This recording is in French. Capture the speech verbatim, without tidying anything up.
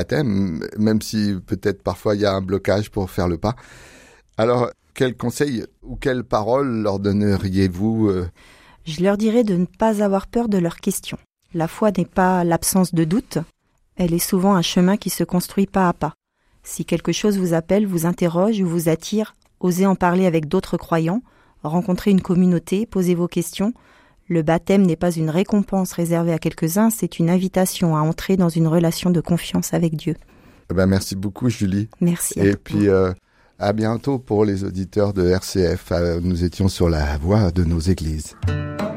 baptême, même si peut-être parfois il y a un blocage pour faire le pas. Alors, quels conseils ou quelles paroles leur donneriez-vous euh... Je leur dirais de ne pas avoir peur de leurs questions. La foi n'est pas l'absence de doute, elle est souvent un chemin qui se construit pas à pas. Si quelque chose vous appelle, vous interroge ou vous attire, osez en parler avec d'autres croyants, rencontrez une communauté, posez vos questions. Le baptême n'est pas une récompense réservée à quelques-uns, c'est une invitation à entrer dans une relation de confiance avec Dieu. Ben, merci beaucoup, Julie. Merci. Et puis, euh, à bientôt pour les auditeurs de R C F. Euh, nous étions sur la voie de nos églises.